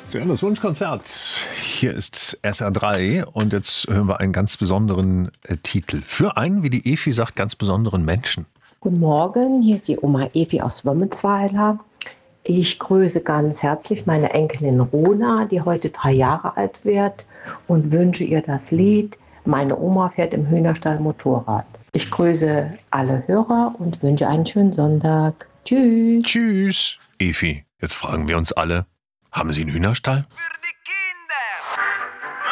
Zu Ende das Wunschkonzert. Hier ist SR3 und jetzt hören wir einen ganz besonderen Titel. Für einen, wie die Evi sagt, ganz besonderen Menschen. Guten Morgen, hier ist die Oma Evi aus Wömmensweiler. Ich grüße ganz herzlich meine Enkelin Rona, die heute 3 Jahre alt wird, und wünsche ihr das Lied Meine Oma fährt im Hühnerstall Motorrad. Ich grüße alle Hörer und wünsche einen schönen Sonntag. Tschüss. Tschüss. Evi, jetzt fragen wir uns alle, haben Sie einen Hühnerstall?